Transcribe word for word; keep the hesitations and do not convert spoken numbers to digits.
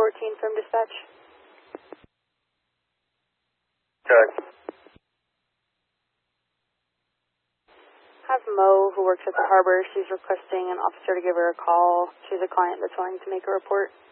fourteen from dispatch. Good. Have Mo, who works at the harbor. She's requesting an officer to give her a call. She's a client that's wanting to make a report.